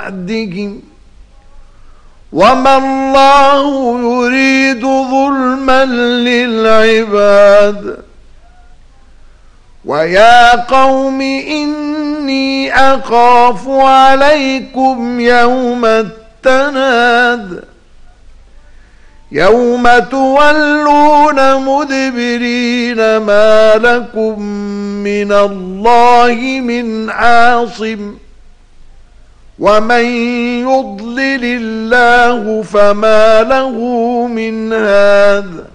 بعدهم وما الله يريد ظلما للعباد. ويا قوم إني أخاف عليكم يوم التناد يوم تولون مدبرين ما لكم من الله من عاصم ومن يضلل الله فما له من هاد.